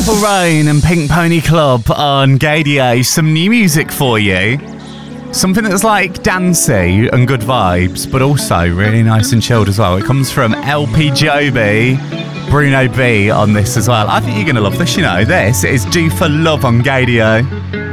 Purple Rain and Pink Pony Club on Gadio. Some new music for you. Something that's like dancey and good vibes, but also really nice and chilled as well. It comes from LP Joby, Bruno B on this as well. I think you're going to love this, you know. This is Do For Love on Gadio.